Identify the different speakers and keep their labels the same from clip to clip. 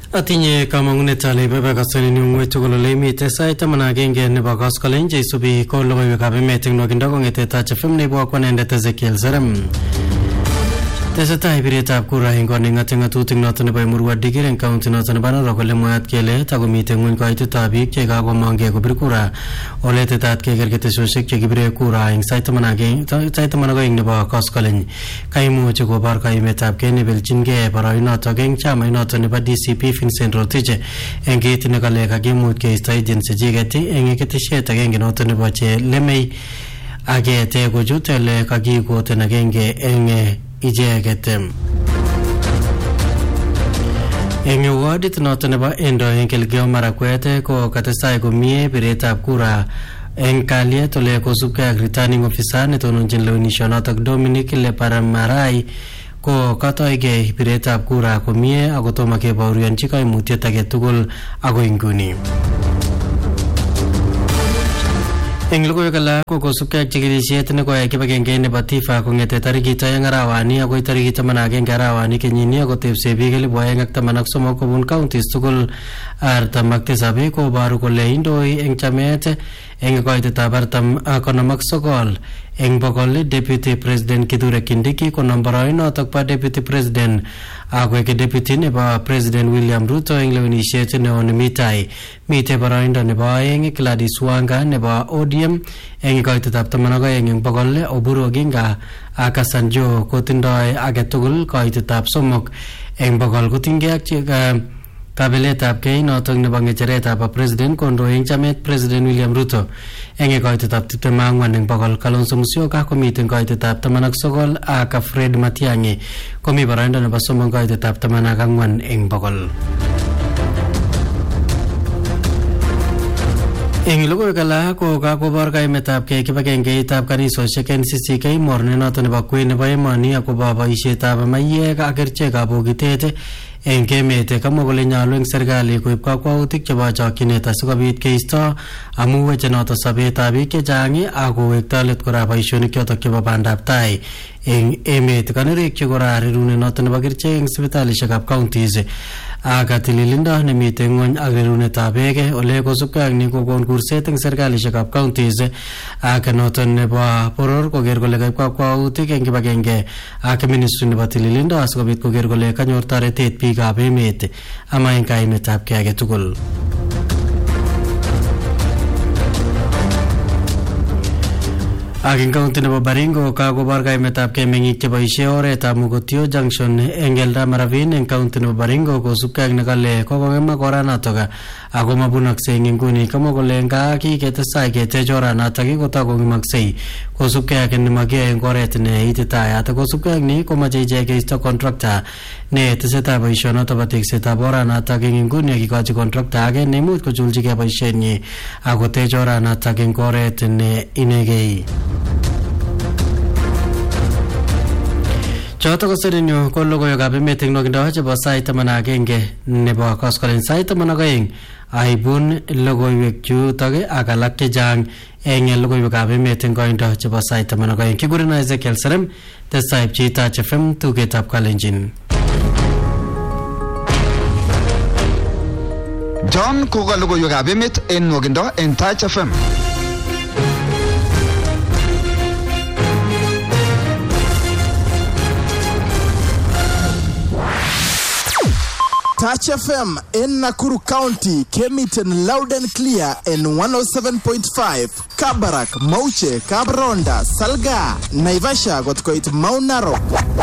Speaker 1: Atinye kamangunet ale bebe kasani ni ngwetu kolole mite sait managenge nebo koskolen jeisubi ko logoiwekab emet eng nwokindo kong'ete Taach FM nebo kwanendet Ezekiel Serem. Tesetai biretab kura eng koning ng'atutik noto nebo Emurua Dikir eng county noto nebo Narok kole mwaat kele takomite ng'uny kaitetab biik che kakomong'e kobir kura ole tetat keker ketesosiek che kibire kura eng sait manageng nebo koskolen. Kaimuch kobor kaimetab kei nebelchingei boroinoto eng chamainoto nebo DCP Vincent Rotich eng kiit nekale kakimuch keisto agency chiket eng ketesiet agenge noto nebo che lemei agete kochut ole kakikoten agenge eng icheket. Eng wadit noto nebo Endo eng Elgeyo Marakwet ko katestai komie biretab kura eng kalyet ole kosubkei ak returning officer netononjin lewenishonotok Dominic Leparamarai ko katoige biretab kura komie akotomo kebaorionchi kaimutiet age tugul agoi nguni. Eng logoiwek alak ko kosubkei ak chikilisiet nekoyai kibagenge nebo FIFA kong'ete tarikit 2 arawani agoi tarikit 11 arawani kenyini akotebse biik 2013 kobun counties tugul 47 koboru kole indoi eng chamet eng koitetab 59 eng bokol. Deputy President Kithure Kindiki konam boroinotok bo Deputy President akoek Deputy nebo President William Ruto eng lewenisiet neo nemi tai. Mitei boroindo nebo aeng Gladys Wanga nebo ODM eng koitetab 12 eng bokol. Oburu Oginga ak Hassan Joho kotindoi age tugul koitetab 3 eng bokol. Kotinygei ak kabeletab kei notok nebo ng'echeretab president kondoi eng chamet President William Ruto eng koitetab 24 eng bokol. Kalonzo Musyoka komiten koitetab 19 ak Fred Matiang'i komi boroindo nebo 3 koitetab 14 eng bokol. Eng logoiwek alak ko kakobor kaimetab kei kibagengeitab kanisosiek NCCK mornet noto nebo kwen nebo emoni akobo boisietab maiyek ak kerichekab bokitet eng emet. Kamwa kole nyolu eng serikali koib kakwautik chebo chokchinet asikobit keisto amu weche noto sobetab biik chechang akowekto let kora boisionik chotok chebo bandab tai eng emet. Kanerekyi kora rerunet noto nebo kerichek eng sipitalishekab counties ak tililindo nemite ng'ony ak rerunetab beek ole kosubkei ak ni kokon kurset eng serikalishekab counties ak noto nebo boror koker kole kaib kakwautik eng kibagenge ak ministry nebo tililindo asikobit koker kole kanyor toretet biikab emet ama eng kaimetab kei age tugul. Ak eng county nebo Baringo kakobor kaimetab kei meng'ik cheboisie oretab Mugotio Junction eng Eldoret eng county nebo Baringo kosubkei ak nekale kokong'emak oranatok ako mabunaksei eng nguni. Kamwa kole nga kiketestai ketech oranatok kotokong'emaksei kosubkei ak nemakiyoe eng oret ne ititayat. Kosubkei ak ni komache ichek keisto contractor ne tesetai boisionotok bo teksetab oranatok eng nguni akikochi contractor age neimuch kochulchigei boisienyi akotech oranatok eng oret ne inegei. Choto ko serenyo ko logoiwekab emet eng nwokindo chebo sait 11 nebo koskolen. Sait 12 aibun logoiwek chutok ak alak chechang eng logoiwekab emet eng koindo chebo sait 12. Kigurena Ezekiel Serem, testai pchi Taach FM tugetab Kalenjin.
Speaker 2: John koka logoiwekab emet eng nwokindo eng Taach FM.
Speaker 3: Taach FM in Nakuru County came it in loud and clear in 107.5. Kabarak, Mauche, Kabronda, Salga, Naivasha got quite Mount Narok.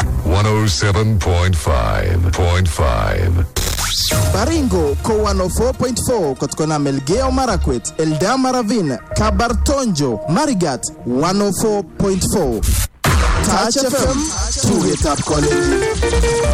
Speaker 4: 107.5.
Speaker 3: Baringo ko 104.4 kotkona Elgeyo Marakwet, Eldama Ravine, Kabartonjo, Marigat 104.4. Taach FM, tugetap college.